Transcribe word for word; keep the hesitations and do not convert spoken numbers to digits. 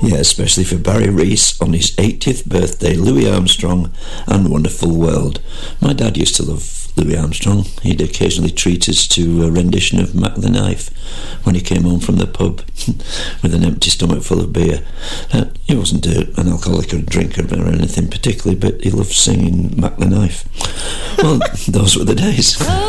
Yeah, especially for Barry Reese on his eightieth birthday, Louis Armstrong and Wonderful World. My dad used to love Louis Armstrong. He'd occasionally treat us to a rendition of Mac the Knife when he came home from the pub with an empty stomach full of beer. Uh, he wasn't a, an alcoholic or a drinker or anything particularly, but he loved singing Mac the Knife. Well, those were the days.